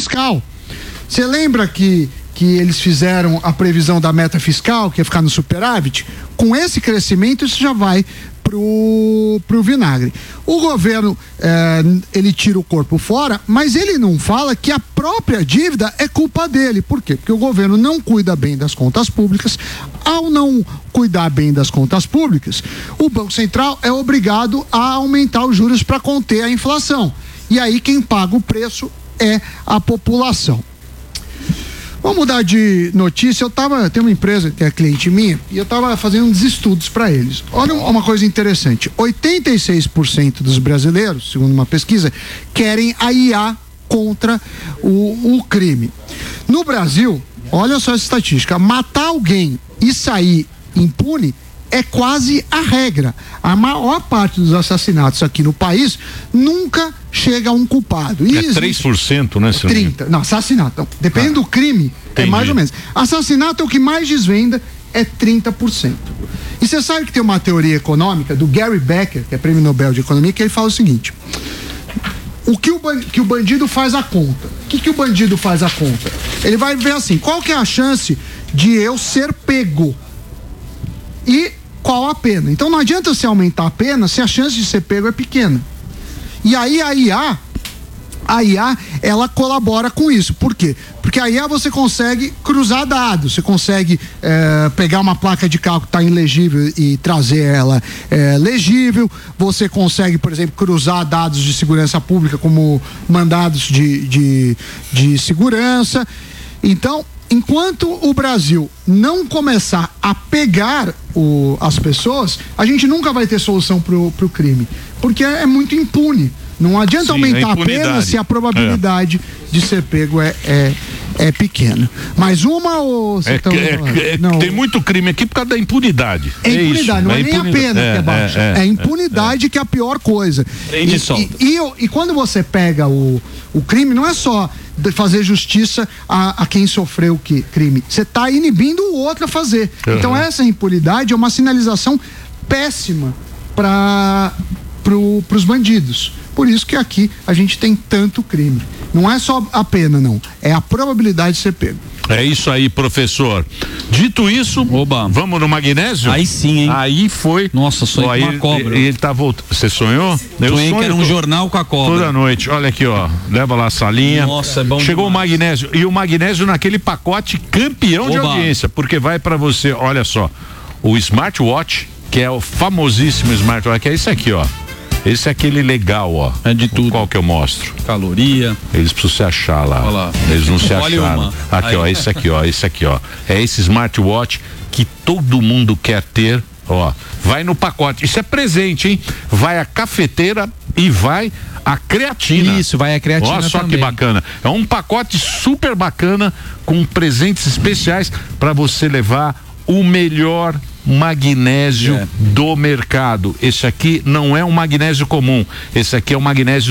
fiscal. Você lembra que eles fizeram a previsão da meta fiscal, que ia ficar no superávit? Com esse crescimento, isso já vai pro vinagre. O governo, ele tira o corpo fora, mas ele não fala que a própria dívida é culpa dele. Por quê? Porque o governo não cuida bem das contas públicas. Ao não cuidar bem das contas públicas, o Banco Central é obrigado a aumentar os juros para conter a inflação. E aí quem paga o preço é a população. Vamos mudar de notícia. Tem uma empresa que é cliente minha e eu estava fazendo uns estudos para eles. Olha uma coisa interessante: 86% dos brasileiros, segundo uma pesquisa, querem a IA contra o crime. No Brasil, olha só essa estatística: matar alguém e sair impune é quase a regra. A maior parte dos assassinatos aqui no país nunca chega a um culpado. E 3%, né, senhor? 30%. Não, assassinato. Não. Depende do crime, é mais ou menos. Assassinato é o que mais desvenda, é 30%. E você sabe que tem uma teoria econômica do Gary Becker, que é prêmio Nobel de Economia, que ele fala o seguinte: que o bandido faz a conta. O que o bandido faz a conta? Ele vai ver assim, qual que é a chance de eu ser pego? E qual a pena? Então não adianta você aumentar a pena se a chance de ser pego é pequena. E aí a IA, ela colabora com isso. Por quê? Porque a IA você consegue cruzar dados, você consegue pegar uma placa de carro que está ilegível e trazer ela legível, você consegue, por exemplo, cruzar dados de segurança pública como mandados de segurança. Então, enquanto o Brasil não começar a pegar as pessoas, a gente nunca vai ter solução pro crime, porque é muito impune. Não adianta aumentar a pena se a probabilidade de ser pego é pequena. Mais uma ou... Tem muito crime aqui por causa da impunidade. É impunidade, não é nem a pena que é baixa. É impunidade que é a pior coisa. E quando você pega o crime, não é só fazer justiça a quem sofreu o crime. Você está inibindo o outro a fazer. Então essa impunidade é uma sinalização péssima para os bandidos. Por isso que aqui a gente tem tanto crime. Não é só a pena, não. É a probabilidade de ser pego. É isso aí, professor. Dito isso, vamos no magnésio? Aí sim, hein? Aí foi. Nossa, sonhei com uma cobra. Ele tá voltando. Você sonhou? Sonhei que era um jornal com a cobra. Toda noite. Olha aqui, ó. Leva lá a salinha. Nossa, é bom. Chegou demais. o magnésio. E o magnésio naquele pacote campeão de audiência. Porque vai pra você, olha só, o smartwatch, que é o famosíssimo smartwatch, que é esse aqui, ó. Esse é aquele legal, ó. É de tudo. Qual que eu mostro? Caloria. Eles precisam se achar lá. Olha lá. Eles não se acharam. Uma. Aqui, aí. Ó, esse aqui, ó, esse aqui, ó. É esse smartwatch que todo mundo quer ter, ó. Vai no pacote. Isso é presente, hein? Vai a cafeteira e vai a creatina. Isso, vai a creatina. Olha só também. que bacana. É um pacote super bacana com presentes especiais para você levar o melhor magnésio do mercado. Esse aqui não é um magnésio comum, esse aqui é um magnésio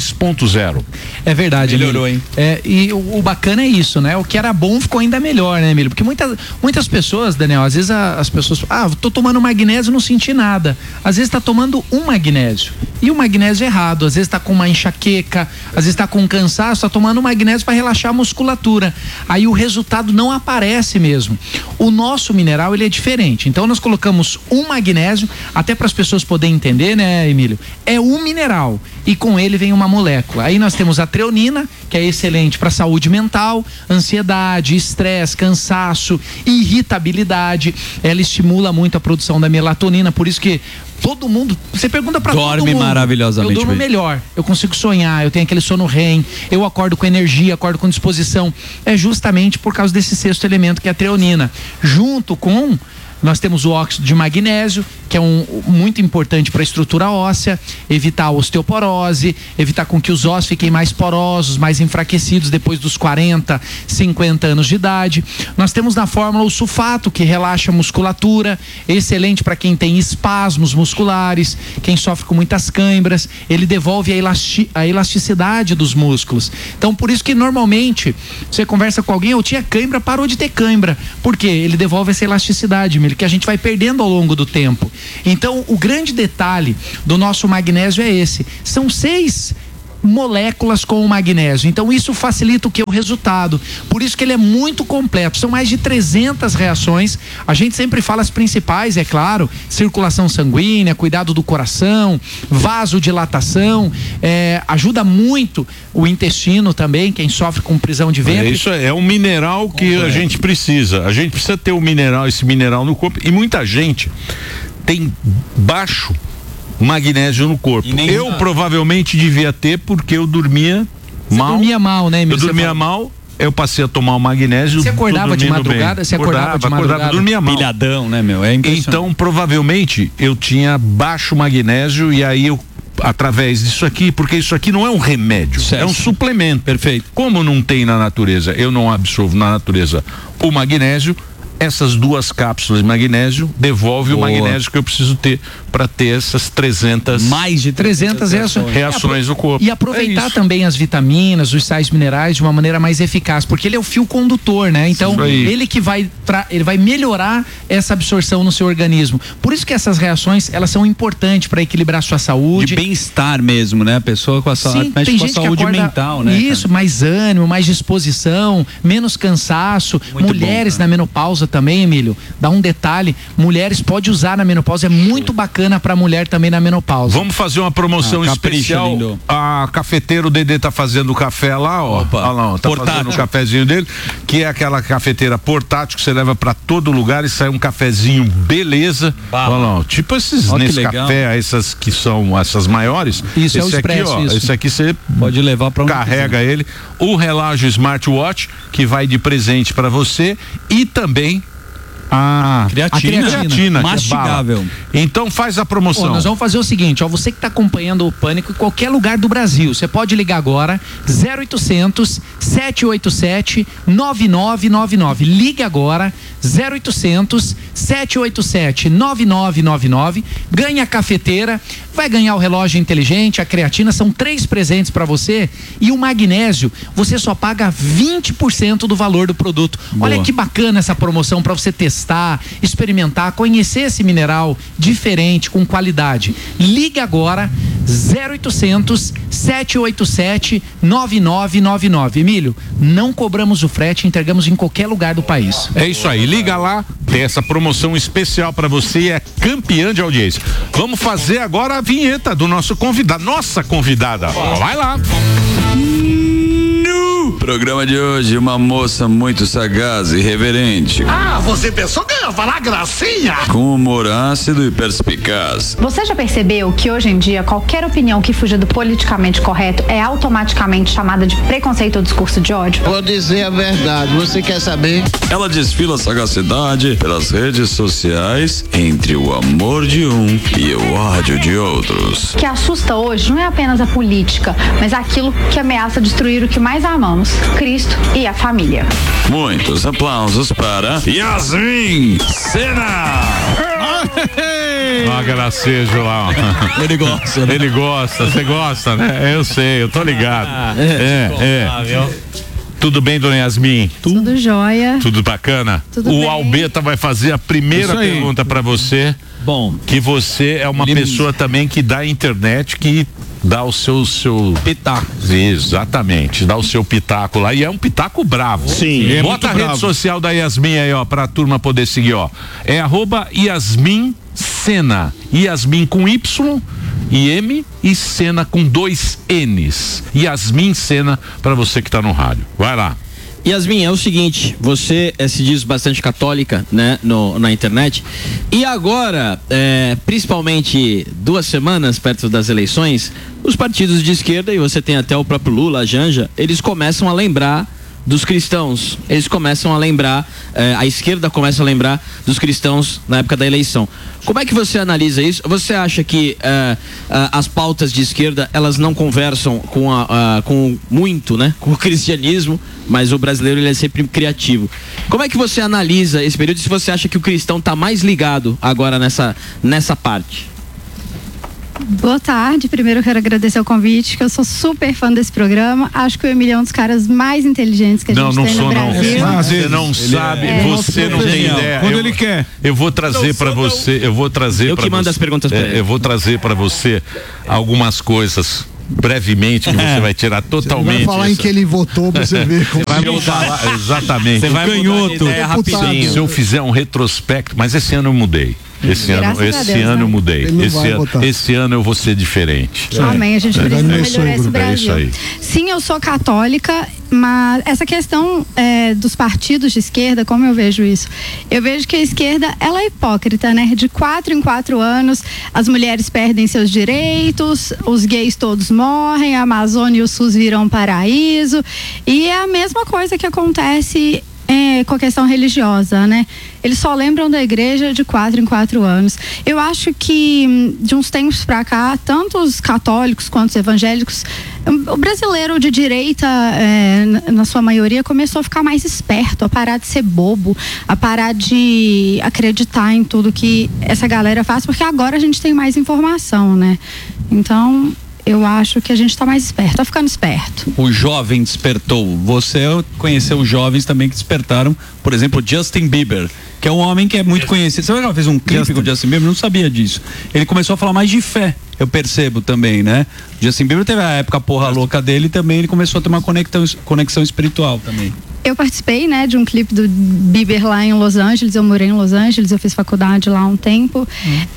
6.0. É verdade, melhorou, hein? E o bacana é isso, né? O que era bom ficou ainda melhor, né, Emílio? Porque muitas pessoas, Daniel, às vezes as pessoas, tô tomando magnésio, não senti nada. Às vezes tá tomando um magnésio e o magnésio é errado, às vezes tá com uma enxaqueca, às vezes tá com um cansaço, tá tomando magnésio para relaxar a musculatura. Aí o resultado não aparece mesmo. O nosso mineral, ele é diferente. Então nós colocamos um magnésio, até para as pessoas poderem entender, né, Emílio? É um mineral e com ele vem uma molécula. Aí nós temos a treonina, que é excelente para saúde mental, ansiedade, estresse, cansaço, irritabilidade. Ela estimula muito a produção da melatonina, por isso que todo mundo, você pergunta pra todo mundo. Dorme maravilhosamente. Eu durmo melhor, eu consigo sonhar, eu tenho aquele sono REM, eu acordo com energia, acordo com disposição. É justamente por causa desse sexto elemento que é a treonina. Junto com, nós temos o óxido de magnésio, que é muito importante para a estrutura óssea, evitar a osteoporose, evitar com que os ossos fiquem mais porosos, mais enfraquecidos depois dos 40, 50 anos de idade. Nós temos na fórmula o sulfato, que relaxa a musculatura, excelente para quem tem espasmos musculares, quem sofre com muitas câimbras, ele devolve a elasticidade dos músculos. Então, por isso que normalmente você conversa com alguém, eu tinha câimbra, parou de ter câimbra. Por quê? Ele devolve essa elasticidade, que a gente vai perdendo ao longo do tempo. Então, o grande detalhe do nosso magnésio é esse. São 6 moléculas com o magnésio. Então isso facilita o que? O resultado. Por isso que ele é muito completo. São mais de 300 reações. A gente sempre fala as principais, é claro, circulação sanguínea, cuidado do coração, vasodilatação, ajuda muito o intestino também, quem sofre com prisão de ventre. Isso é um mineral que a gente precisa. A gente precisa ter esse mineral no corpo. E muita gente tem baixo magnésio no corpo. Eu provavelmente devia ter, porque eu dormia mal. Você dormia mal, né, Emílio? Eu dormia mal. Eu passei a tomar o magnésio. Você acordava de madrugada? Você acordava de madrugada? Dormia mal. Pilhadão, né, meu? É impressionante. Então, provavelmente, eu tinha baixo magnésio e aí eu, através disso aqui, porque isso aqui não é um remédio, certo, é um suplemento. Perfeito. Como não tem na natureza, eu não absorvo na natureza o magnésio, essas 2 cápsulas de magnésio devolve o magnésio que eu preciso ter para ter essas 300 mais de 300 reações no corpo. E aproveitar também as vitaminas, os sais minerais de uma maneira mais eficaz, porque ele é o fio condutor, né? Então, ele que vai melhorar essa absorção no seu organismo. Por isso que essas reações, elas são importantes para equilibrar a sua saúde. De bem-estar mesmo, né? A pessoa com a saúde, tem gente saúde que acorda, mental, né? Isso, cara? Mais ânimo, mais disposição, menos cansaço. Muito mulheres na menopausa também, Emílio, dá um detalhe, mulheres pode usar na menopausa, é muito bacana pra mulher também na menopausa. Vamos fazer uma promoção especial. Lindo. A cafeteira, o Dedê tá fazendo o café lá, ó. Opa. Olha lá, ó, tá fazendo o cafezinho dele, que é aquela cafeteira portátil que você leva pra todo lugar e sai um cafezinho beleza. Olha lá, ó, tipo esses Nescafé, essas que são essas maiores. Isso, esse é o expresso, aqui, ó, isso. Esse aqui você pode levar para carrega ele. O relógio smartwatch que vai de presente pra você e também a creatina mastigável. Então faz a promoção. Nós vamos fazer o seguinte, ó, você que está acompanhando o Pânico em qualquer lugar do Brasil, você pode ligar agora 0800 787 9999. Ligue agora 0800 787 9999. Ganha a cafeteira, vai ganhar o relógio inteligente, a creatina, são 3 presentes para você, e o magnésio, você só paga 20% do valor do produto. Boa. Olha que bacana essa promoção para você testar, experimentar, conhecer esse mineral diferente, com qualidade. Ligue agora 0800 787 9999. Emílio, não cobramos o frete, entregamos em qualquer lugar do país. É isso aí, liga lá, tem essa promoção especial para você, é campeã de audiência. Vamos fazer agora a vinheta do nosso convidado, nossa convidada. Vai lá. Programa de hoje, uma moça muito sagaz e reverente. Ah, você pensou que eu ia falar gracinha? Com humor ácido e perspicaz. Você já percebeu que hoje em dia qualquer opinião que fuja do politicamente correto é automaticamente chamada de preconceito ou discurso de ódio? Vou dizer a verdade, você quer saber? Ela desfila sagacidade pelas redes sociais entre o amor de um e o ódio de outros. O que assusta hoje não é apenas a política, mas aquilo que ameaça destruir o que mais amamos, Cristo e a família. Muitos aplausos para Yasmin Sena. Uma gracejo lá. Ele gosta, né? Ele gosta, você gosta, né? Eu sei, eu tô ligado. Tudo bem, dona Yasmin? Tudo jóia. Tudo bacana? Tudo o bem. Albeta vai fazer a primeira pergunta para você. Bom, que você é uma pessoa também que dá internet, que dá o seu pitaco. Exatamente, dá o seu pitaco lá, e é um pitaco bravo. Sim. Bota a rede social da Yasmin aí, ó, pra turma poder seguir, ó. É @Yasmin Sena. Yasmin com Y e M e Sena com 2 N's. Yasmin Sena, pra você que tá no rádio. Vai lá. Yasmin, é o seguinte, você se diz bastante católica, né, na internet, e agora, principalmente 2 semanas perto das eleições, os partidos de esquerda, e você tem até o próprio Lula, a Janja, eles começam a lembrar dos cristãos, eles começam a lembrar, a esquerda começa a lembrar dos cristãos na época da eleição. Como é que você analisa isso? Você acha que as pautas de esquerda, elas não conversam com muito, né, com o cristianismo, mas o brasileiro, ele é sempre criativo. Como é que você analisa esse período, se você acha que o cristão está mais ligado agora nessa parte? Boa tarde, primeiro eu quero agradecer o convite, que eu sou super fã desse programa, acho que o Emílio é um dos caras mais inteligentes que a gente tem no Brasil. Você não sabe, você não tem ideia. Quando ele quer. Eu vou trazer para você, eu que mando as perguntas para ele. Eu vou trazer para você algumas coisas brevemente, que você vai tirar totalmente. Vai falar em que ele votou pra você ver como vai mudar. Exatamente. Você vai ganhoto. Rapidinho. Se eu fizer um retrospecto, mas esse ano eu mudei. Esse ano eu mudei. Esse ano eu vou ser diferente. Amém, a gente precisa melhorar esse Brasil. É isso aí. Sim, eu sou católica, mas essa questão dos partidos de esquerda, como eu vejo isso? Eu vejo que a esquerda, ela é hipócrita, né? De 4 em 4 anos, as mulheres perdem seus direitos, os gays todos morrem, a Amazônia e o SUS viram um paraíso, e é a mesma coisa que acontece com a questão religiosa, né? Eles só lembram da igreja de 4 em 4 anos. Eu acho que de uns tempos pra cá, tanto os católicos quanto os evangélicos, o brasileiro de direita, na sua maioria, começou a ficar mais esperto, a parar de ser bobo, a parar de acreditar em tudo que essa galera faz, porque agora a gente tem mais informação, né? Então, eu acho que a gente tá mais esperto, tá ficando esperto. O jovem despertou. Você conheceu jovens também que despertaram, por exemplo, Justin Bieber, que é um homem que é muito conhecido. Você já fez um clipe com o Justin Bieber? Não sabia disso. Ele começou a falar mais de fé, eu percebo também, né? Justin Bieber teve a época porra louca dele e também ele começou a ter uma conexão espiritual também. Eu participei, né, de um clipe do Bieber lá em Los Angeles. Eu morei em Los Angeles, eu fiz faculdade lá há um tempo.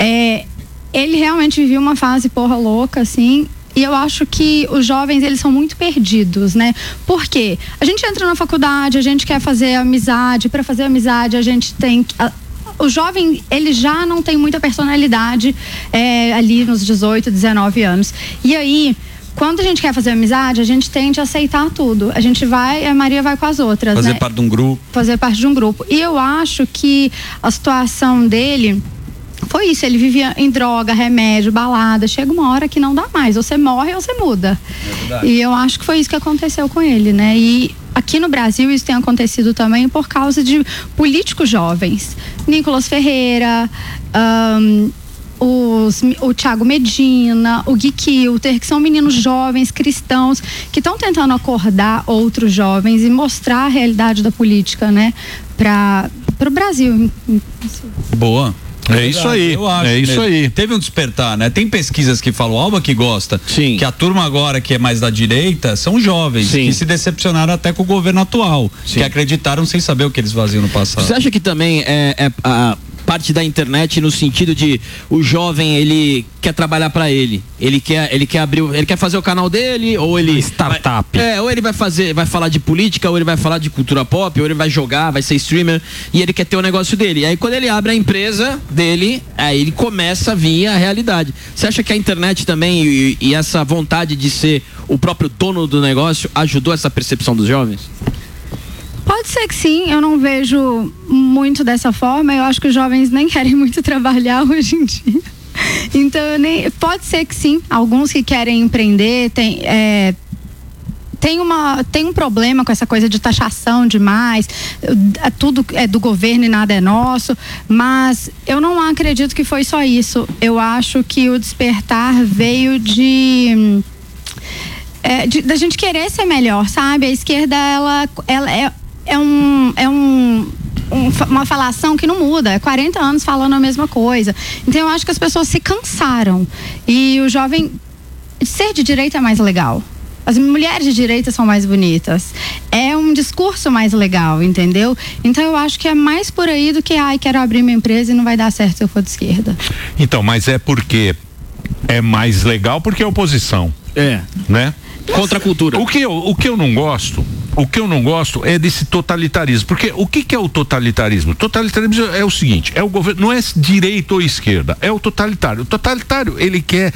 Ele realmente vivia uma fase porra louca, assim. E eu acho que os jovens, eles são muito perdidos, né? Por quê? A gente entra na faculdade, a gente quer fazer amizade. Para fazer amizade, a gente tem... O jovem, ele já não tem muita personalidade ali nos 18, 19 anos. E aí, quando a gente quer fazer amizade, a gente tende a aceitar tudo. A gente vai, a Maria vai com as outras, fazer, né? parte de um grupo. Fazer parte de um grupo. E eu acho que a situação dele... foi isso, ele vivia em droga, remédio, balada. Chega uma hora que não dá mais, ou você morre ou você muda. E eu acho que foi isso que aconteceu com ele, né? E aqui no Brasil isso tem acontecido também por causa de políticos jovens. Nicolas Ferreira, o Thiago Medina, o Gui Kilter, que são meninos jovens, cristãos, que estão tentando acordar outros jovens e mostrar a realidade da política, né? Para o Brasil. Boa. É isso aí, é isso aí. Teve um despertar, né? Tem pesquisas que falam, Alba que gosta, Sim. que a turma agora que é mais da direita são jovens, Sim. que se decepcionaram até com o governo atual, que acreditaram sem saber o que eles faziam no passado. Você acha que também a parte da internet no sentido de o jovem, ele quer trabalhar para ele quer abrir, ele quer fazer o canal dele, ou ele startup, ou ele vai falar de política, ou ele vai falar de cultura pop, ou ele vai jogar, vai ser streamer, e ele quer ter o negócio dele. E aí quando ele abre a empresa dele, aí ele começa a vir a realidade. Você acha que a internet também e essa vontade de ser o próprio dono do negócio ajudou essa percepção dos jovens? Pode ser que sim, eu não vejo muito dessa forma. Eu acho que os jovens nem querem muito trabalhar hoje em dia. Então, pode ser que sim, alguns que querem empreender tem um problema com essa coisa de taxação demais, tudo é do governo e nada é nosso, mas eu não acredito que foi só isso. Eu acho que o despertar veio da gente querer ser melhor, sabe? A esquerda, ela uma falação que não muda, é 40 anos falando a mesma coisa. Então eu acho que as pessoas se cansaram, e o jovem, ser de direita é mais legal, as mulheres de direita são mais bonitas, é um discurso mais legal, entendeu? Então eu acho que é mais por aí do que quero abrir minha empresa e não vai dar certo se eu for de esquerda. Então, mas é porque é mais legal porque é oposição, né? Contra a cultura. O que eu não gosto é desse totalitarismo, porque o que é o totalitarismo? O totalitarismo é o seguinte, é o governo, não é direita ou esquerda, é o totalitário. O totalitário, ele quer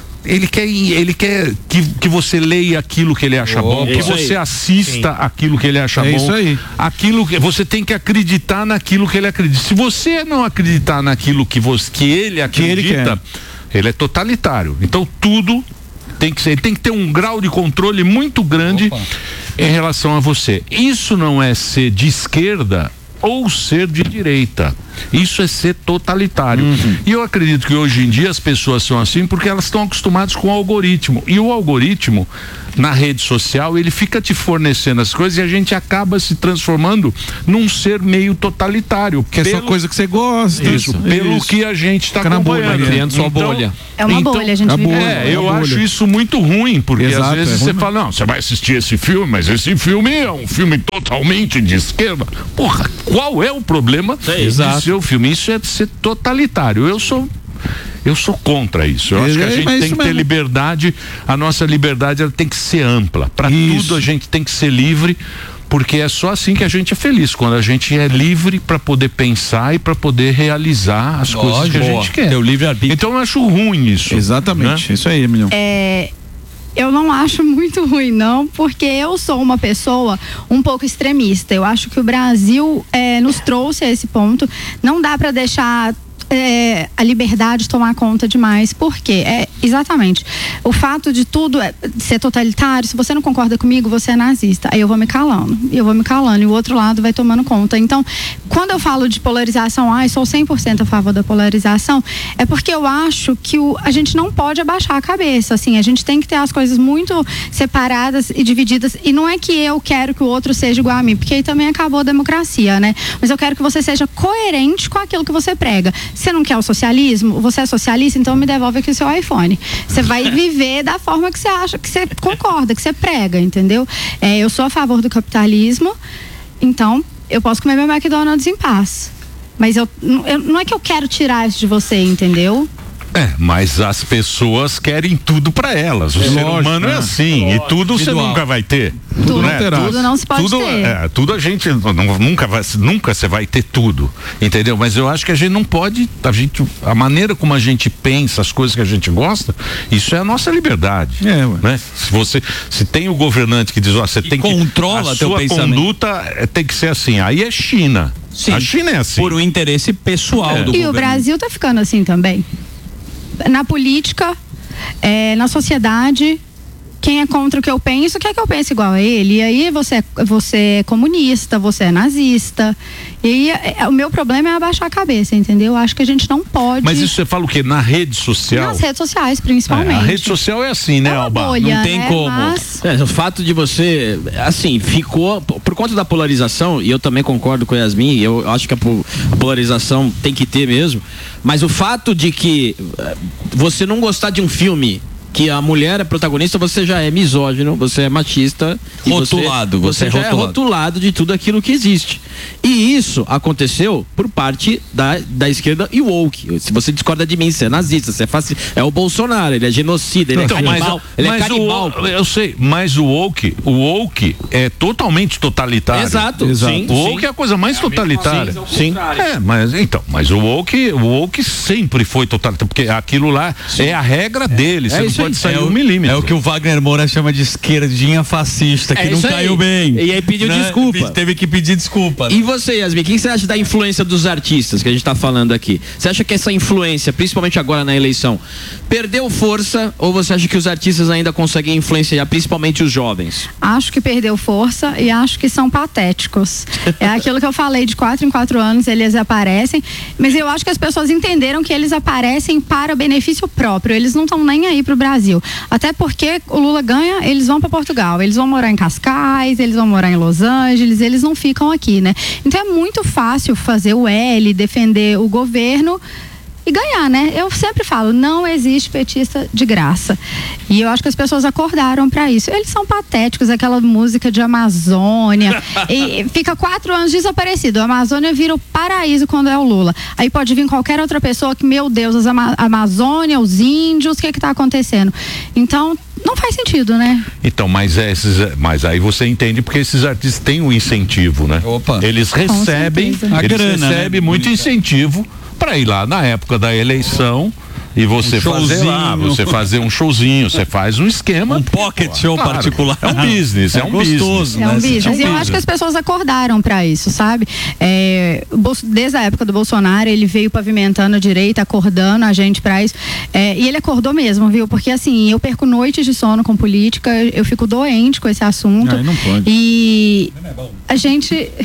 que você leia aquilo que ele acha bom, que você assista aquilo que ele acha bom. Isso aí. Aquilo que você tem que acreditar naquilo que ele acredita. Se você não acreditar naquilo que ele acredita, ele é totalitário. Então tudo tem que ser, ele tem que ter um grau de controle muito grande em relação a você. Isso não é ser de esquerda ou ser de direita. Isso é ser totalitário. E eu acredito que hoje em dia as pessoas são assim porque elas estão acostumadas com o algoritmo. E o algoritmo, na rede social, ele fica te fornecendo as coisas e a gente acaba se transformando num ser meio totalitário. Que é só coisa que você gosta. Isso, pelo que a gente está acompanhando. Criando sua bolha. É uma bolha, a gente vive. Eu acho isso muito ruim, porque às vezes você fala, não, você vai assistir esse filme, mas esse filme é um filme totalmente de esquerda. Porra, qual é o problema de ser o filme? Isso é de ser totalitário. Eu sou contra isso. Eu acho que a gente tem que ter liberdade. A nossa liberdade ela tem que ser ampla. Para tudo a gente tem que ser livre, porque é só assim que a gente é feliz, quando a gente é livre para poder pensar e para poder realizar as coisas que a gente quer. Teu livre-arbítrio. Então eu acho ruim isso. Exatamente. Né? Isso aí, Emiliano. Eu não acho muito ruim, não, porque eu sou uma pessoa um pouco extremista. Eu acho que o Brasil nos trouxe a esse ponto. Não dá para deixar a liberdade tomar conta demais. Por quê? Exatamente. O fato de tudo ser totalitário, se você não concorda comigo, você é nazista. Aí eu vou me calando. E o outro lado vai tomando conta. Então, quando eu falo de polarização, sou 100% a favor da polarização, é porque eu acho que a gente não pode abaixar a cabeça. Assim, a gente tem que ter as coisas muito separadas e divididas. E não é que eu quero que o outro seja igual a mim, porque aí também acabou a democracia, né? Mas eu quero que você seja coerente com aquilo que você prega. Você não quer o socialismo? Você é socialista? Então me devolve aqui o seu iPhone. Você vai viver da forma que você acha, que você concorda, que você prega, entendeu? Eu sou a favor do capitalismo, então eu posso comer meu McDonald's em paz. Mas não é que eu quero tirar isso de você, entendeu? Mas as pessoas querem tudo para elas. O ser humano é assim. E tudo você nunca vai ter. Tudo não terá. Tudo não se pode ter. Tudo a gente nunca você vai ter tudo. Entendeu? Mas eu acho que a gente não pode. A maneira como a gente pensa, as coisas que a gente gosta, isso é a nossa liberdade. Né? Se tem o governante que diz, você tem que controla a teu pensamento. Conduta tem que ser assim. Aí é China. Sim. A China é assim. Por um interesse pessoal do governo. E o Brasil tá ficando assim também. Na política, na sociedade, quem é contra o que eu penso, quer que eu pense igual a ele. E aí você é comunista, você é nazista. E aí o meu problema é abaixar a cabeça, entendeu? Acho que a gente não pode. Mas isso você fala o quê? Na rede social? Nas redes sociais, principalmente. A rede social é assim, né, Alba? Bolha, não tem como. Mas... o fato de você, assim, ficou por conta da polarização, e eu também concordo com a Yasmin, eu acho que a polarização tem que ter mesmo, mas o fato de que você não gostar de um filme que a mulher é protagonista, você já é misógino, você é machista. Rotulado. Você já é rotulado de tudo aquilo que existe. E isso aconteceu por parte da esquerda e woke. Se você discorda de mim, você é nazista, você é o Bolsonaro, ele é genocida, ele é canibal. Eu sei, mas o woke é totalmente totalitário. Exato. Sim, o woke é a coisa mais totalitária. Sim. Mas o woke sempre foi totalitário, porque aquilo lá é a regra dele. Você não pode sair um milímetro. É o que o Wagner Moura chama de esquerdinha fascista, que não caiu bem. E aí pediu desculpa. Teve que pedir desculpa. E você, Yasmin, o que você acha da influência dos artistas que a gente está falando aqui? Você acha que essa influência, principalmente agora na eleição, perdeu força, ou você acha que os artistas ainda conseguem influenciar, principalmente os jovens? Acho que perdeu força e acho que são patéticos. É aquilo que eu falei, de 4 em 4 anos eles aparecem, mas eu acho que as pessoas entenderam que eles aparecem para benefício próprio, eles não estão nem aí pro Brasil. Até porque o Lula ganha, eles vão para Portugal, eles vão morar em Cascais, eles vão morar em Los Angeles, eles não ficam aqui, né? Então é muito fácil fazer o L, defender o governo e ganhar, né? Eu sempre falo, não existe petista de graça. E eu acho que as pessoas acordaram para isso. Eles são patéticos, aquela música de Amazônia. E fica 4 anos desaparecido. A Amazônia vira o paraíso quando é o Lula. Aí pode vir qualquer outra pessoa que, meu Deus, a Amazônia, os índios, o que tá acontecendo? Então, não faz sentido, né? Então, mas aí você entende porque esses artistas têm um incentivo, né? Opa. Eles recebem muito incentivo para ir lá na época da eleição e você fazer um showzinho, você faz um esquema, um pocket show particular. É um business, é um gostoso, business. É um business. E eu acho que as pessoas acordaram para isso, sabe? Desde a época do Bolsonaro, ele veio pavimentando a direita, acordando a gente para isso. E ele acordou mesmo, viu? Porque assim, eu perco noites de sono com política, eu fico doente com esse assunto. Não pode. E a gente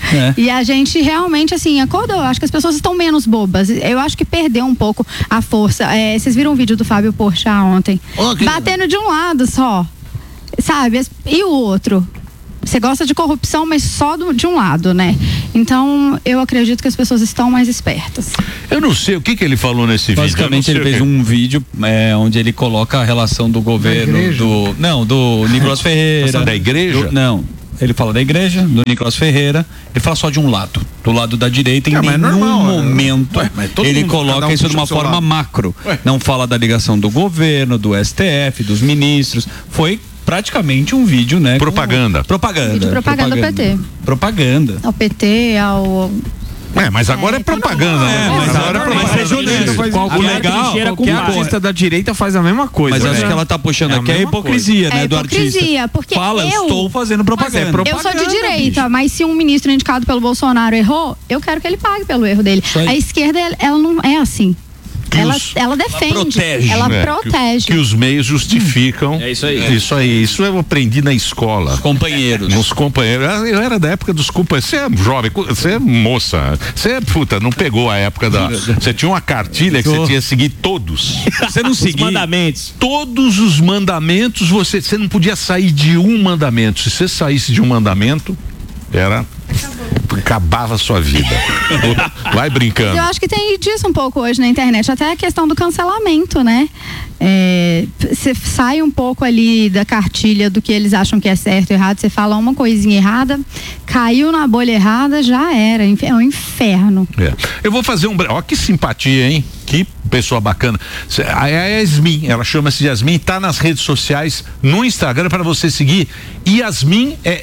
E a gente realmente, assim, acordou. Acho que as pessoas estão menos bobas. Eu acho que perdeu um pouco a força. Vocês viram o vídeo do Fábio Porchat ontem? Batendo de um lado só, sabe? E o outro? Você gosta de corrupção, mas só de um lado, né? Então, eu acredito que as pessoas estão mais espertas. Eu não sei o que ele falou nesse vídeo. Basicamente, ele fez um vídeo onde ele coloca a relação do governo, do Nicolas Ferreira. Da igreja? Ele fala da igreja, do Nicolas Ferreira, ele fala só de um lado, do lado da direita, em nenhum momento ele coloca isso de uma forma macro. Não fala da ligação do governo, do STF, dos ministros. Foi praticamente um vídeo, né? Propaganda. Vídeo propaganda ao PT. Propaganda. Ao PT, ao... mas agora é propaganda, né? Mas agora é propaganda. Qualquer artista da direita faz a mesma coisa. Mas acho que ela tá puxando aqui a hipocrisia, né, do artista. Porque eu estou fazendo propaganda. Eu sou de direita, mas se um ministro indicado pelo Bolsonaro errou, eu quero que ele pague pelo erro dele. A esquerda, ela não é assim. Ela defende, ela protege. Que os meios justificam. É isso aí. Isso eu aprendi na escola. Companheiros. Nos companheiros. Eu era da época dos companheiros. Você é jovem, você é moça. Você não pegou a época da. Você tinha uma cartilha que você tinha que seguir todos. Você não seguia. Mandamentos. Todos os mandamentos, você não podia sair de um mandamento. Se você saísse de um mandamento, acabava a sua vida. Vai brincando. Eu acho que tem disso um pouco hoje na internet, até a questão do cancelamento, né? Você sai um pouco ali da cartilha do que eles acham que é certo e errado, você fala uma coisinha errada, caiu na bolha errada, já era, é um inferno. Eu vou fazer ó, que simpatia, hein? Que pessoa bacana. A Yasmin, ela chama-se Yasmin, tá nas redes sociais, no Instagram para você seguir. Yasmin é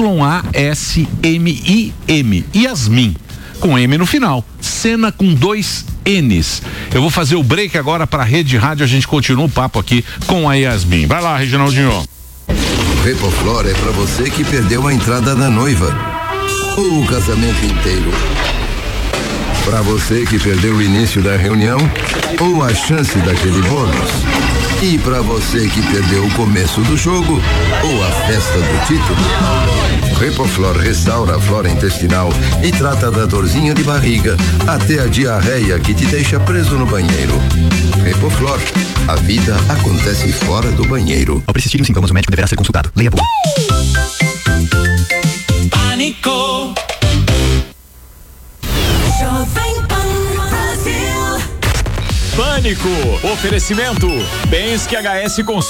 YASMIM. Yasmin, com M no final. Cena com 2 N's. Eu vou fazer o break agora para a Rede Rádio, a gente continua o papo aqui com a Yasmin. Vai lá, Reginaldinho. Repoflor é para você que perdeu a entrada da noiva ou o casamento inteiro. Para você que perdeu o início da reunião ou a chance daquele bônus. E para você que perdeu o começo do jogo ou a festa do título. Repoflor restaura a flora intestinal e trata da dorzinha de barriga até a diarreia que te deixa preso no banheiro. Repoflor, a vida acontece fora do banheiro. Ao persistirem os sintomas, o médico deverá ser consultado. Leia por... Pânico. Pânico. Oferecimento. Bens que HS consome.